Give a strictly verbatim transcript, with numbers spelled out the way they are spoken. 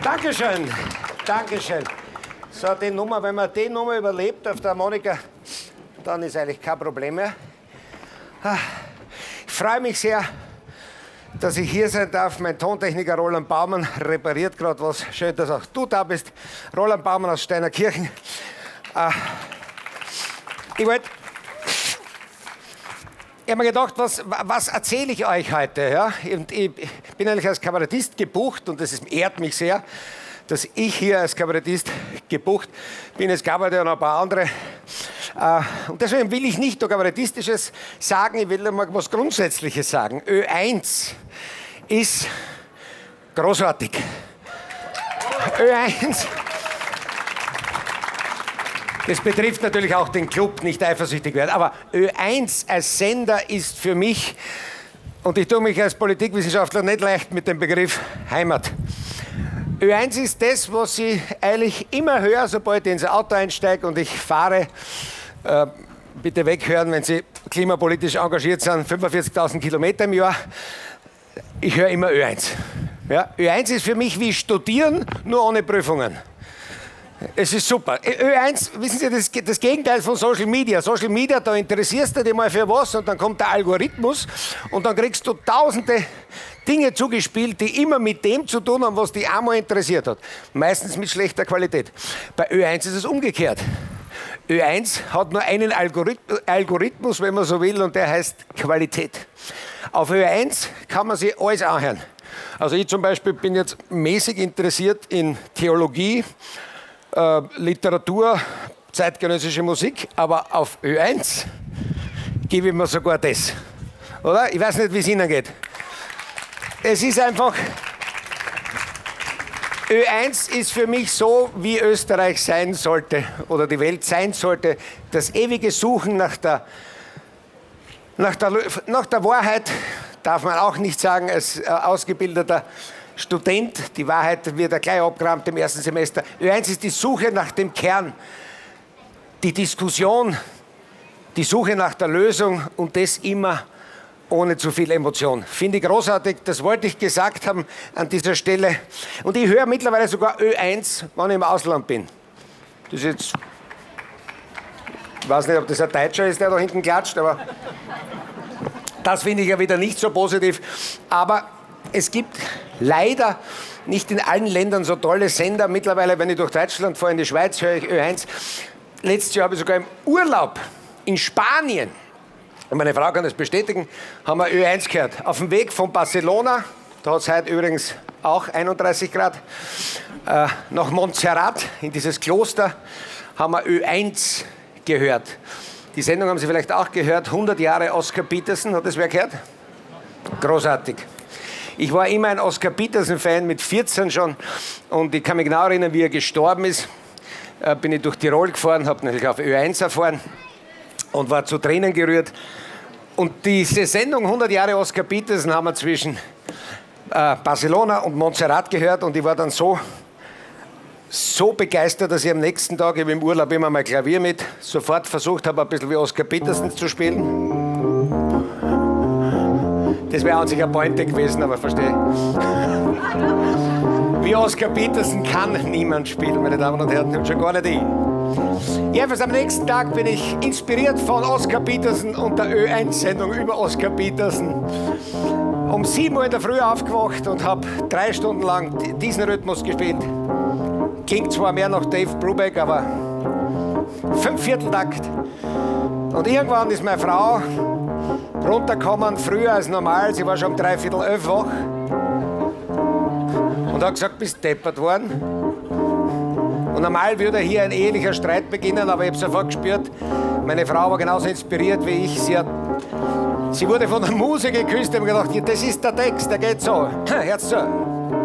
Dankeschön, Dankeschön. So, die Nummer, wenn man die Nummer überlebt auf der Harmonika, dann ist eigentlich kein Problem mehr. Ich freue mich sehr, dass ich hier sein darf. Mein Tontechniker Roland Baumann repariert gerade was. Schön, dass auch du da bist. Roland Baumann aus Steinerkirchen. Ich wollte... Ich habe mir gedacht, was, was erzähle ich euch heute? Ja? Ich bin eigentlich als Kabarettist gebucht und das ehrt mich sehr, dass ich hier als Kabarettist gebucht bin. Es gab ja noch ein paar andere. Und deswegen will ich nicht nur Kabarettistisches sagen, ich will mal was Grundsätzliches sagen. Ö eins ist großartig. Ö eins... Das betrifft natürlich auch den Club, nicht eifersüchtig werden. Aber Ö eins als Sender ist für mich, und ich tue mich als Politikwissenschaftler nicht leicht mit dem Begriff Heimat. Ö eins ist das, was ich eigentlich immer höre, sobald ich ins Auto einsteige und ich fahre. Äh, bitte weghören, wenn Sie klimapolitisch engagiert sind, fünfundvierzigtausend Kilometer im Jahr. Ich höre immer Ö eins. Ja? Ö eins ist für mich wie Studieren, nur ohne Prüfungen. Es ist super. Ö eins, wissen Sie, das, das Gegenteil von Social Media. Social Media, da interessierst du dich mal für was und dann kommt der Algorithmus und dann kriegst du tausende Dinge zugespielt, die immer mit dem zu tun haben, was dich einmal interessiert hat. Meistens mit schlechter Qualität. Bei Ö eins ist es umgekehrt. Ö eins hat nur einen Algorithmus, wenn man so will, und der heißt Qualität. Auf Ö eins kann man sich alles anhören. Also ich zum Beispiel bin jetzt mäßig interessiert in Theologie, Äh, Literatur, zeitgenössische Musik, aber auf Ö eins gebe ich mir sogar das. Oder? Ich weiß nicht, wie es Ihnen geht. Es ist einfach... Ö eins ist für mich so, wie Österreich sein sollte oder die Welt sein sollte. Das ewige Suchen nach der, nach der, nach der Wahrheit, darf man auch nicht sagen als äh, ausgebildeter Student, die Wahrheit wird ja gleich abgerammt im ersten Semester. Ö eins ist die Suche nach dem Kern, die Diskussion, die Suche nach der Lösung und das immer ohne zu viel Emotion. Finde ich großartig, das wollte ich gesagt haben an dieser Stelle. Und ich höre mittlerweile sogar Ö eins, wenn ich im Ausland bin. Das ist jetzt, ich weiß nicht, ob das ein Deutscher ist, der da hinten klatscht, aber das finde ich ja wieder nicht so positiv. Aber es gibt leider nicht in allen Ländern so tolle Sender. Mittlerweile, wenn ich durch Deutschland fahre, in die Schweiz, höre ich Ö eins. Letztes Jahr habe ich sogar im Urlaub in Spanien, und meine Frau kann das bestätigen, haben wir Ö eins gehört. Auf dem Weg von Barcelona, da hat es heute übrigens auch einunddreißig Grad, äh, nach Montserrat, in dieses Kloster, haben wir Ö eins gehört. Die Sendung haben Sie vielleicht auch gehört, hundert Jahre Oscar Peterson, hat das wer gehört? Großartig. Ich war immer ein Oscar Peterson-Fan, mit vierzehn schon. Und ich kann mich genau erinnern, wie er gestorben ist. Äh, bin ich durch Tirol gefahren, habe natürlich auf Ö eins erfahren und war zu Tränen gerührt. Und diese Sendung hundert Jahre Oscar Peterson haben wir zwischen äh, Barcelona und Montserrat gehört. Und ich war dann so, so begeistert, dass ich am nächsten Tag, ich habe im Urlaub immer mein Klavier mit, sofort versucht habe, ein bisschen wie Oscar Peterson zu spielen. Das wäre an sich eine Pointe gewesen, aber verstehe. Wie Oscar Peterson kann niemand spielen, meine Damen und Herren, und schon gar nicht ich. Jedenfalls am nächsten Tag bin ich inspiriert von Oscar Peterson und der Ö eins Sendung über Oscar Peterson um sieben Uhr in der Früh aufgewacht und habe drei Stunden lang diesen Rhythmus gespielt. Klingt zwar mehr nach Dave Brubeck, aber fünf Vierteltakt. Und irgendwann ist meine Frau runtergekommen, früher als normal, sie war schon um dreiviertel elf wach und hat gesagt, bist deppert worden. Und normal würde hier ein ehelicher Streit beginnen, aber ich habe sofort gespürt, meine Frau war genauso inspiriert wie ich. Sie, hat, sie wurde von der Muse geküsst und gedacht, das ist der Text, der geht so. Hört's zu.